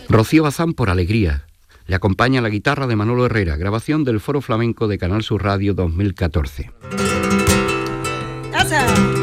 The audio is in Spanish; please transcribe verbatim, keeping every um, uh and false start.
Rocío Bazán por Alegría. Le acompaña la guitarra de Manolo Herrera, grabación del Foro Flamenco de Canal Sur Radio dos mil catorce. ¡Casa!